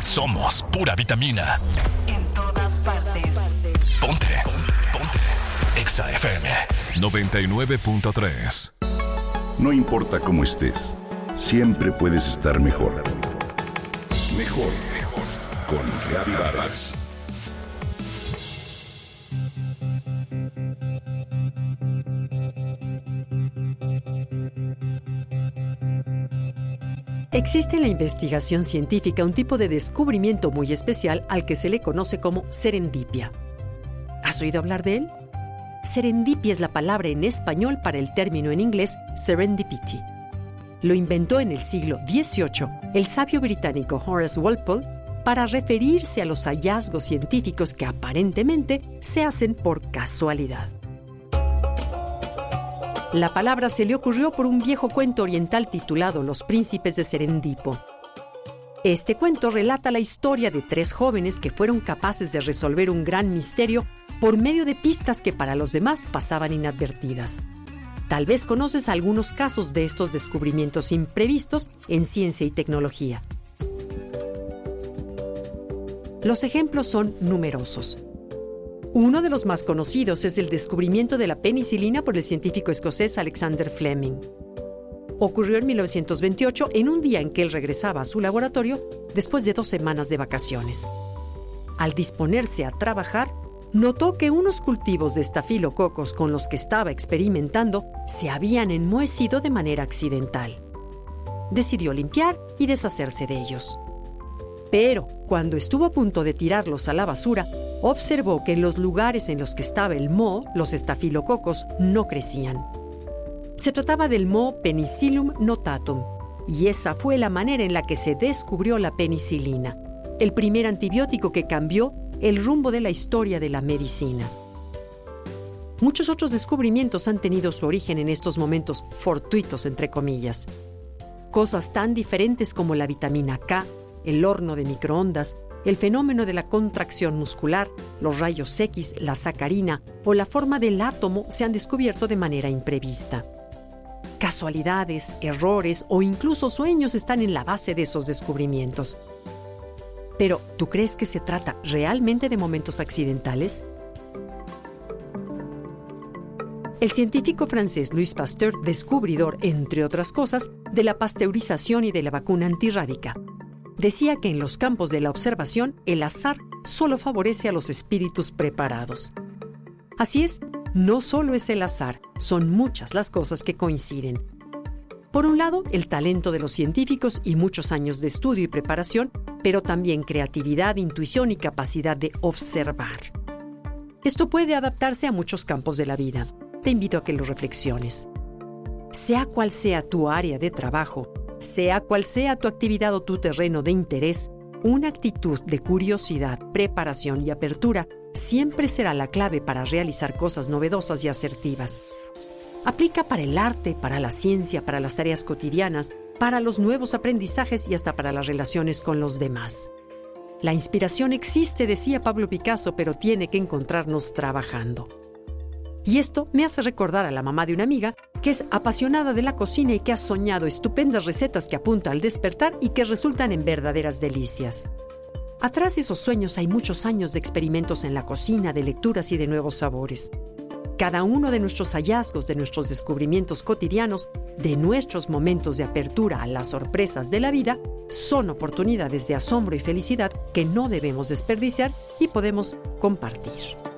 Somos pura vitamina. En todas partes. Ponte. Exa FM 99.3. No importa cómo estés, siempre puedes estar mejor. Mejor con Gaby Vargas. Existe en la investigación científica un tipo de descubrimiento muy especial al que se le conoce como serendipia. ¿Has oído hablar de él? Serendipia es la palabra en español para el término en inglés serendipity. Lo inventó en el siglo XVIII el sabio británico Horace Walpole para referirse a los hallazgos científicos que aparentemente se hacen por casualidad. La palabra se le ocurrió por un viejo cuento oriental titulado Los príncipes de Serendipo. Este cuento relata la historia de 3 jóvenes que fueron capaces de resolver un gran misterio por medio de pistas que para los demás pasaban inadvertidas. Tal vez conoces algunos casos de estos descubrimientos imprevistos en ciencia y tecnología. Los ejemplos son numerosos. Uno de los más conocidos es el descubrimiento de la penicilina por el científico escocés Alexander Fleming. Ocurrió en 1928, en un día en que él regresaba a su laboratorio después de 2 semanas de vacaciones. Al disponerse a trabajar, notó que unos cultivos de estafilococos con los que estaba experimentando se habían enmohecido de manera accidental. Decidió limpiar y deshacerse de ellos. Pero, cuando estuvo a punto de tirarlos a la basura, observó que en los lugares en los que estaba el moho, los estafilococos no crecían. Se trataba del moho Penicillium notatum, y esa fue la manera en la que se descubrió la penicilina, el primer antibiótico que cambió el rumbo de la historia de la medicina. Muchos otros descubrimientos han tenido su origen en estos momentos fortuitos, entre comillas. Cosas tan diferentes como la vitamina K, el horno de microondas, el fenómeno de la contracción muscular, los rayos X, la sacarina o la forma del átomo se han descubierto de manera imprevista. Casualidades, errores o incluso sueños están en la base de esos descubrimientos. Pero, ¿tú crees que se trata realmente de momentos accidentales? El científico francés Louis Pasteur, descubridor, entre otras cosas, de la pasteurización y de la vacuna antirrábica, decía que en los campos de la observación el azar solo favorece a los espíritus preparados. Así es, no solo es el azar, son muchas las cosas que coinciden. Por un lado, el talento de los científicos y muchos años de estudio y preparación, pero también creatividad, intuición y capacidad de observar. Esto puede adaptarse a muchos campos de la vida. Te invito a que lo reflexiones. Sea cual sea tu área de trabajo, sea cual sea tu actividad o tu terreno de interés, una actitud de curiosidad, preparación y apertura siempre será la clave para realizar cosas novedosas y asertivas. Aplica para el arte, para la ciencia, para las tareas cotidianas, para los nuevos aprendizajes y hasta para las relaciones con los demás. La inspiración existe, decía Pablo Picasso, pero tiene que encontrarnos trabajando. Y esto me hace recordar a la mamá de una amiga que es apasionada de la cocina y que ha soñado estupendas recetas que apunta al despertar y que resultan en verdaderas delicias. Atrás de esos sueños hay muchos años de experimentos en la cocina, de lecturas y de nuevos sabores. Cada uno de nuestros hallazgos, de nuestros descubrimientos cotidianos, de nuestros momentos de apertura a las sorpresas de la vida, son oportunidades de asombro y felicidad que no debemos desperdiciar y podemos compartir.